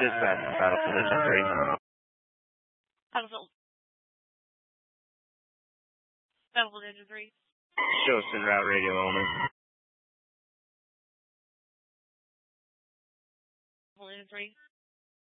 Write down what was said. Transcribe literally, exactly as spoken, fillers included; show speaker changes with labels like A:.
A: Dispatch, Battlefield Engine three.
B: Battlefield. Battlefield Engine three.
A: Show us en route radio only.
B: Battlefield Engine three.